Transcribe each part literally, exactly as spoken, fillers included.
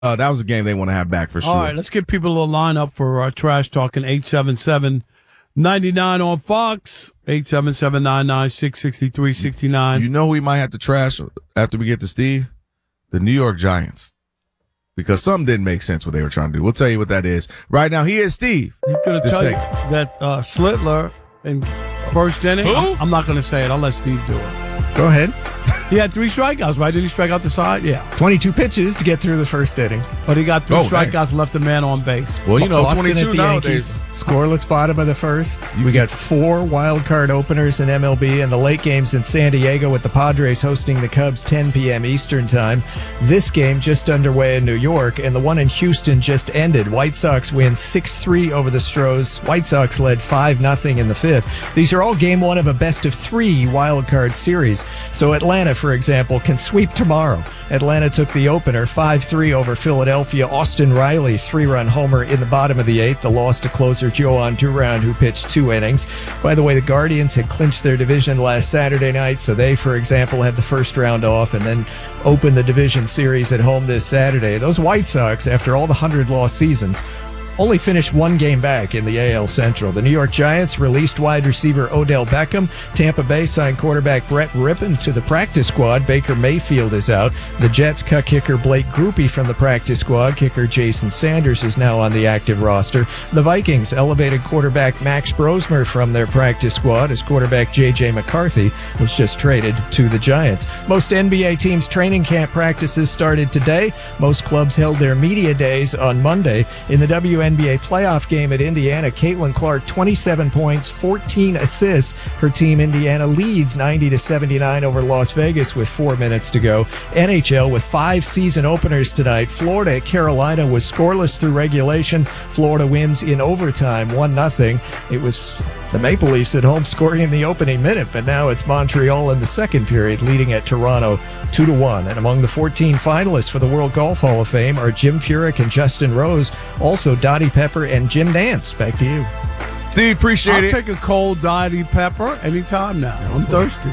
uh, that was a game they want to have back for sure. All right, let's give people a line up for uh, Trash Talking. eight seven seven, nine nine on Fox, eight seven seven, nine nine six, six three six nine. You know who we might have to trash after we get to Steve? The New York Giants. Because something didn't make sense what they were trying to do. We'll tell you what that is. Right now, he is Steve. He's going to tell segment. you that uh, Slittler in first inning. Who? I'm, I'm not going to say it. I'll let Steve do it. Go ahead. He had three strikeouts, right? Did he strike out the side? Yeah. twenty-two pitches to get through the first inning. But he got three Oh, strikeouts and left a man on base. Well, you know, Boston twenty-two at the nowadays. Yankees, scoreless bottom of the first. We got four wild card openers in M L B and the late games in San Diego with the Padres hosting the Cubs ten p.m. Eastern time. This game just underway in New York, and the one in Houston just ended. White Sox win six three over the Stros. White Sox led five nothing in the fifth. These are all game one of a best of three wild card series. So Atlanta, for example, can sweep tomorrow. Atlanta took the opener five three over Philadelphia. Austin Riley, three-run homer in the bottom of the eighth. The loss to closer Joan Duran, who pitched two innings. By the way, the Guardians had clinched their division last Saturday night, so they, for example, have the first round off and then open the division series at home this Saturday. Those White Sox, after all the hundred-loss seasons, only finished one game back in the A L Central. The New York Giants released wide receiver Odell Beckham. Tampa Bay signed quarterback Brett Rippon to the practice squad. Baker Mayfield is out. The Jets cut kicker Blake Grupe from the practice squad. Kicker Jason Sanders is now on the active roster. The Vikings elevated quarterback Max Brosmer from their practice squad as quarterback J J McCarthy was just traded to the Giants. Most N B A teams' training camp practices started today. Most clubs held their media days on Monday. In the W N B A playoff game at Indiana, Caitlin Clark, twenty-seven points, fourteen assists. Her team, Indiana, leads ninety to seventy-nine over Las Vegas with four minutes to go. N H L with five season openers tonight. Florida at Carolina was scoreless through regulation. Florida wins in overtime, one nothing. It was the Maple Leafs at home scoring in the opening minute, but now it's Montreal in the second period, leading at Toronto two to one. And among the fourteen finalists for the World Golf Hall of Fame are Jim Furyk and Justin Rose, also Dottie Pepper and Jim Nance. Back to you. Steve, appreciate I'll it. take a cold Dottie Pepper anytime now. I'm thirsty.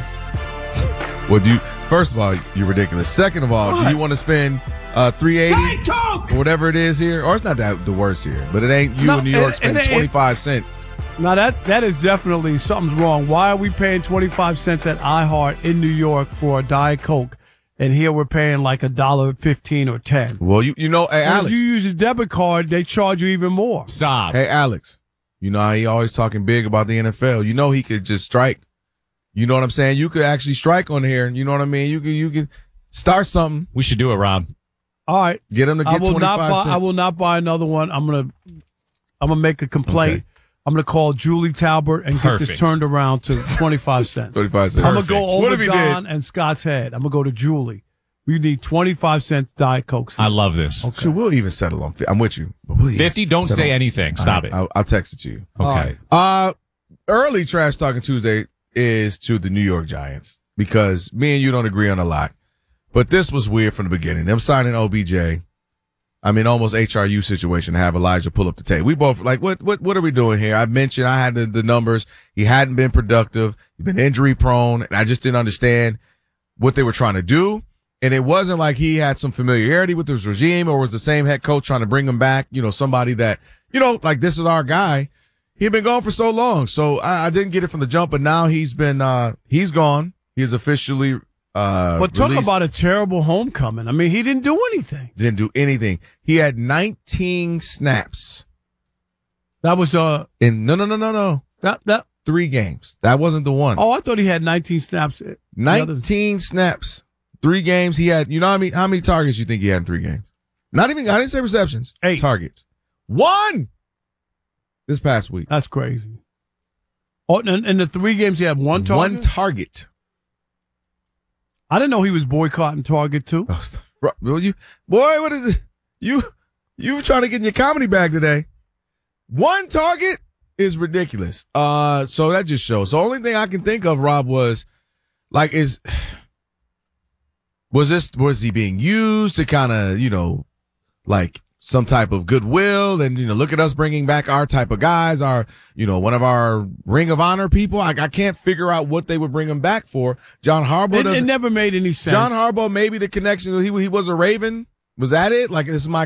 Well, do you, first of all, you're ridiculous. Second of all, What? do you want to spend uh, three eighty or whatever it is here? Or it's not that the worst here, but it ain't you No, in New York it- spending it- it- twenty-five cents. Now, that that is definitely something's wrong. Why are we paying twenty-five cents at iHeart in New York for a Diet Coke, and here we're paying like a dollar fifteen or ten? Well, you you know, hey, And Alex. if you use a debit card, they charge you even more. Stop. Hey, Alex. You know how he always talking big about the N F L. You know he could just strike. You know what I'm saying? You could actually strike on here. You know what I mean? You could you could start something. We should do it, Rob. All right, Get him to I get will not twenty-five buy. cents. I will not buy another one. I'm gonna I'm gonna make a complaint. Okay. I'm gonna call Julie Talbert and get this Perfect. turned around to twenty-five cents. twenty-five cents. I'm gonna go What over if he Don did? and Scott's head. I'm gonna go to Julie. We need twenty-five cents Diet Cokes. I love this. Okay. Sure, we'll even settle on. I'm with you. But we'll even fifty, don't settle say on- anything. All Stop right, it. I'll, I'll text it to you. All Okay. right. Uh, early Trash Talking Tuesday is to the New York Giants because me and you don't agree on a lot. But this was weird from the beginning. Them signing O B J. I mean, almost H R U situation to have Elijah pull up the tape. We both like, what, what, what are we doing here? I mentioned I had the, the numbers. He hadn't been productive. He'd been injury prone. And I just didn't understand what they were trying to do. And it wasn't like he had some familiarity with his regime or was the same head coach trying to bring him back. You know, somebody that, you know, like this is our guy. He'd been gone for so long. So I, I didn't get it from the jump, but now he's been, uh, he's gone. He's officially, uh, But talk released. about a terrible homecoming. I mean, he didn't do anything. Didn't do anything. He had nineteen snaps That was uh in, no, no, no, no, no. that that. Three games. That wasn't the one. Oh, I thought he had nineteen snaps. The other- nineteen snaps. Three games. He had, you know how many, how many targets you think he had in three games? Not even, I didn't say receptions. Eight. Targets. One this past week. That's crazy. Oh, and in the three games he had one target. One target. I didn't know he was boycotting Target too. Oh, st- bro, will you, boy, what is this? You, you were trying to get in your comedy bag today. One target is ridiculous. Uh, so that just shows. The only thing I can think of, Rob, was like, is, was this, was he being used to kind of, you know, like some type of goodwill and, you know, look at us bringing back our type of guys, our, you know, one of our Ring of Honor people. I, I can't figure out what they would bring him back for. John Harbaugh It, it doesn't. never made any sense. John Harbaugh, maybe the connection, he, he was a Raven. Was that it? Like, this is my